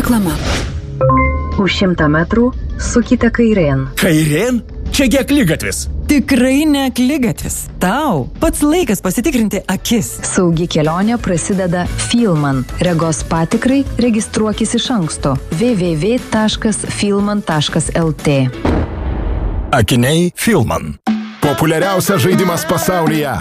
Reklama. Už 100 metrų sukite kairėn. Kairėn? Čiagi akligatvis. Tikrai ne akligatvis. Tau pats laikas pasitikrinti akis. Saugi kelionė prasideda Filman. Regos patikrai registruokis iš anksto. www.filman.lt. Akiniai Filman. Populiariausias žaidimas pasaulyje.